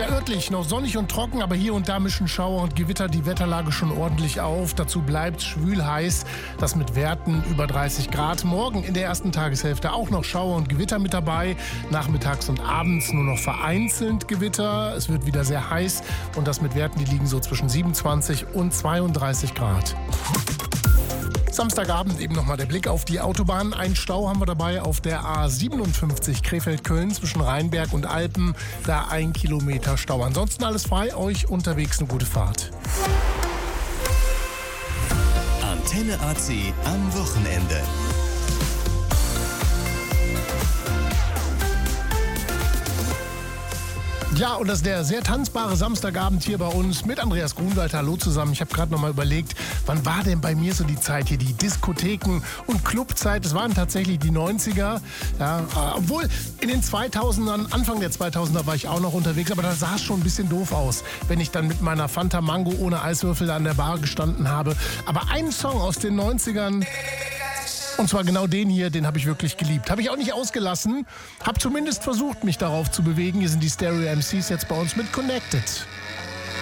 Ja, örtlich noch sonnig und trocken, aber hier und da mischen Schauer und Gewitter die Wetterlage schon ordentlich auf. Dazu bleibt schwül heiß, das mit Werten über 30 Grad. Morgen in der ersten Tageshälfte auch noch Schauer und Gewitter mit dabei. Nachmittags und abends nur noch vereinzelt Gewitter. Es wird wieder sehr heiß und das mit Werten, die liegen so zwischen 27 und 32 Grad. Samstagabend eben nochmal der Blick auf die Autobahn. Einen Stau haben wir dabei auf der A57 Krefeld-Köln zwischen Rheinberg und Alpen. Da 1 Kilometer Stau. Ansonsten alles frei. Euch unterwegs eine gute Fahrt. Antenne AC am Wochenende. Ja, und das ist der sehr tanzbare Samstagabend hier bei uns mit Andreas Grunwald. Hallo zusammen. Ich habe gerade noch mal überlegt, wann war denn bei mir so die Zeit hier, die Diskotheken- und Clubzeit? Das waren tatsächlich die 90er. Ja, obwohl in den 2000ern, Anfang der 2000er war ich auch noch unterwegs, aber da sah es schon ein bisschen doof aus, wenn ich dann mit meiner Fanta Mango ohne Eiswürfel an der Bar gestanden habe. Aber einen Song aus den 90ern... Und zwar genau den hier, den habe ich wirklich geliebt. Habe ich auch nicht ausgelassen, habe zumindest versucht, mich darauf zu bewegen. Hier sind die Stereo MCs jetzt bei uns mit Connected.